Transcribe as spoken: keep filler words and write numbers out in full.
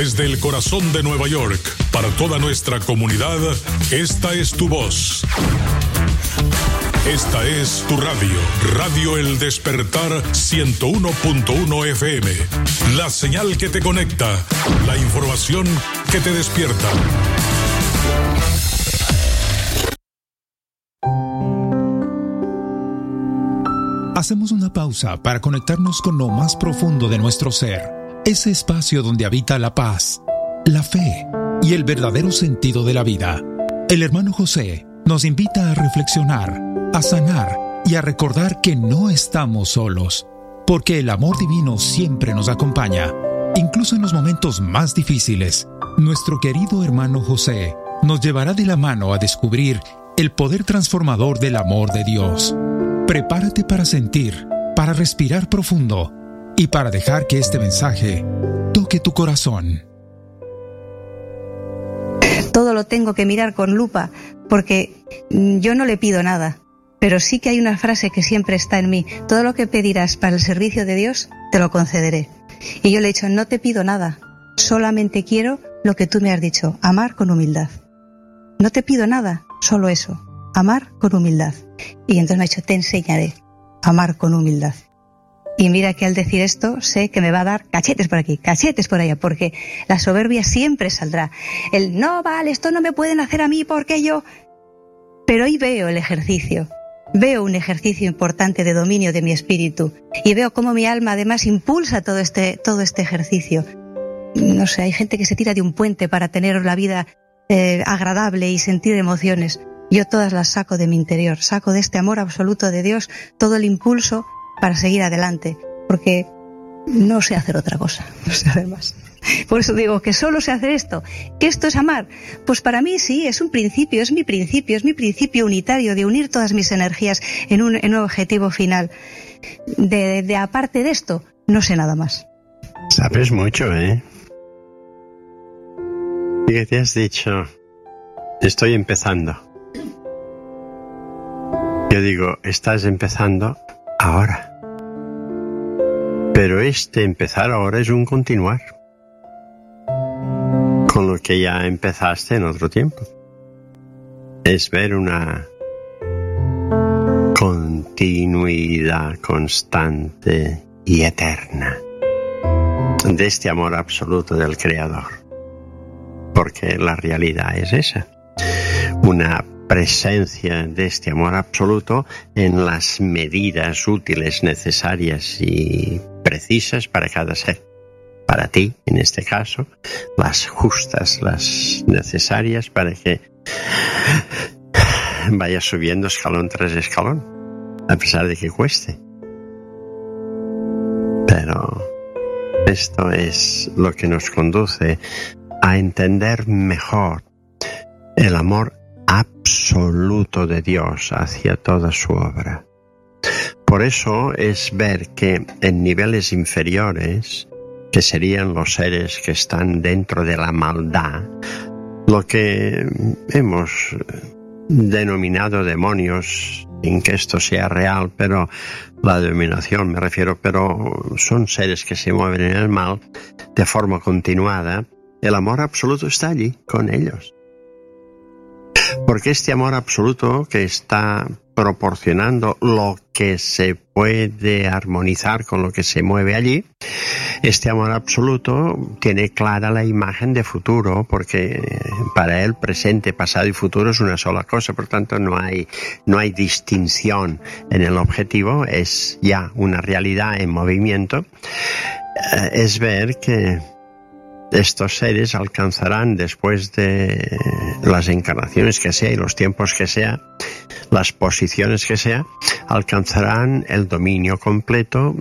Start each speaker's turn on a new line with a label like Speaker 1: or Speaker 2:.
Speaker 1: Desde el corazón de Nueva York, para toda nuestra comunidad, esta es tu voz. Esta es tu radio, Radio El Despertar ciento uno punto uno F M. La señal que te conecta, la información que te despierta.
Speaker 2: Hacemos una pausa para conectarnos con lo más profundo de nuestro ser, ese espacio donde habita la paz, la fe y el verdadero sentido de la vida. El hermano José nos invita a reflexionar, a sanar y a recordar que no estamos solos, porque el amor divino siempre nos acompaña, incluso en los momentos más difíciles. Nuestro querido hermano José nos llevará de la mano a descubrir el poder transformador del amor de Dios. Prepárate para sentir, para respirar profundo y para dejar que este mensaje toque tu corazón.
Speaker 3: Todo lo tengo que mirar con lupa, porque yo no le pido nada, pero sí que hay una frase que siempre está en mí: todo lo que pedirás para el servicio de Dios, te lo concederé. Y yo le he dicho, no te pido nada, solamente quiero lo que tú me has dicho, amar con humildad. No te pido nada, solo eso, amar con humildad. Y entonces me ha dicho, te enseñaré a amar con humildad. Y mira que al decir esto sé que me va a dar cachetes por aquí, cachetes por allá, porque la soberbia siempre saldrá. El no vale, esto no me pueden hacer a mí porque yo... Pero hoy veo el ejercicio, veo un ejercicio importante de dominio de mi espíritu y veo cómo mi alma además impulsa todo este, todo este ejercicio. No sé, hay gente que se tira de un puente para tener la vida eh, agradable y sentir emociones. Yo todas las saco de mi interior, saco de este amor absoluto de Dios todo el impulso para seguir adelante, porque no sé hacer otra cosa, no sé hacer más. Por eso digo que solo sé hacer esto, que esto es amar. Pues para mí sí, es un principio, es mi principio, es mi principio unitario de unir todas mis energías en un, en un objetivo final. De, de, de aparte de esto, no sé nada más.
Speaker 4: Sabes mucho, ¿eh? ¿Y qué te has dicho? Estoy empezando. Yo digo, estás empezando ahora. Pero este empezar ahora es un continuar con lo que ya empezaste en otro tiempo. Es ver una continuidad constante y eterna de este amor absoluto del Creador. Porque la realidad es esa. Una presencia de este amor absoluto en las medidas útiles, necesarias y precisas para cada ser. Para ti, en este caso, las justas, las necesarias para que vayas subiendo escalón tras escalón, a pesar de que cueste. Pero esto es lo que nos conduce a entender mejor el amor absoluto de Dios hacia toda su obra. Por eso es ver que en niveles inferiores, que serían los seres que están dentro de la maldad, lo que hemos denominado demonios, sin que esto sea real, pero la denominación me refiero, pero son seres que se mueven en el mal de forma continuada, el amor absoluto está allí con ellos. Porque este amor absoluto que está proporcionando lo que se puede armonizar con lo que se mueve allí, este amor absoluto tiene clara la imagen de futuro, porque para él presente, pasado y futuro es una sola cosa, por tanto no hay, no hay distinción en el objetivo, es ya una realidad en movimiento. Es ver que estos seres alcanzarán, después de las encarnaciones que sea y los tiempos que sea, las posiciones que sea, alcanzarán el dominio completo